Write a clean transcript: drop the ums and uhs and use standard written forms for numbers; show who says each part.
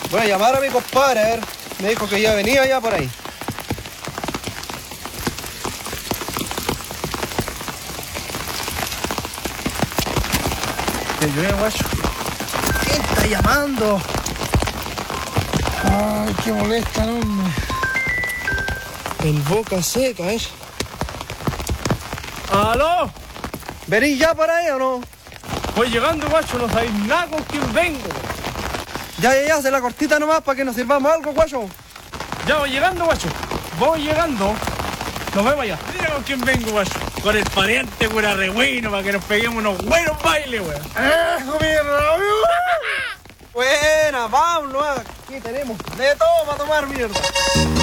Speaker 1: Voy a llamar a mi compadre, a ver. Me dijo que ya venía ya por ahí.
Speaker 2: ¿Te llueve, guacho?
Speaker 1: ¿Quién está llamando?
Speaker 2: Ay, qué molesta, no, hombre.
Speaker 1: En boca seca, ¿eh?
Speaker 2: ¡Aló!
Speaker 1: ¿Venís ya por ahí o no?
Speaker 2: Voy llegando, guacho, no sabéis nada con quién vengo.
Speaker 1: Ya, hace la cortita nomás para que nos sirvamos algo, guacho.
Speaker 2: Ya voy llegando, guacho. Voy llegando. Nos vemos allá. Mira con quién vengo, guacho. Con el pariente cura regüino para que nos peguemos unos buenos bailes, weón.
Speaker 1: ¡Eso, mi rabio! Buena, vámonos. Aquí tenemos de todo para tomar, mierda.